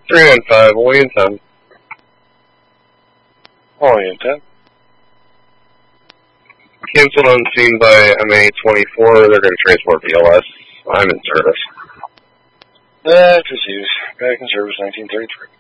395, William 10. William 10. Canceled on scene by MA-24. They're going to transport BLS. I'm in service. That is used. Back in service 1933.